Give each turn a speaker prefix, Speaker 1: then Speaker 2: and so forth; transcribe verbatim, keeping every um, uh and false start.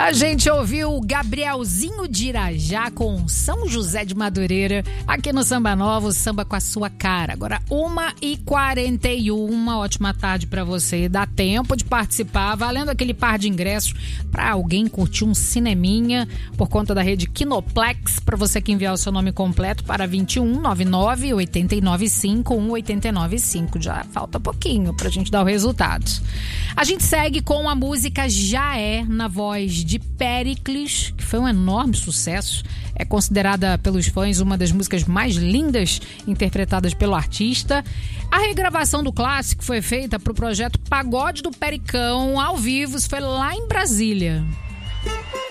Speaker 1: A gente ouviu o Gabrielzinho de Irajá com São José de Madureira, aqui no Samba Novo, samba com a sua cara. Agora, uma e quarenta e um, uma ótima tarde pra você. Dá tempo de participar, valendo aquele par de ingressos pra alguém curtir um cineminha por conta da rede Kinoplex, pra você que enviar o seu nome completo para vinte e um, noventa e nove, oitenta e nove cinco, um oitenta e nove cinco. Já falta pouquinho pra gente dar o resultado. A gente segue com a música Já É, na voz de Péricles, que foi um enorme sucesso. É considerada pelos fãs uma das músicas mais lindas interpretadas pelo artista. A regravação do clássico foi feita para o projeto Pagode do Pericão, ao vivo, isso foi lá em Brasília.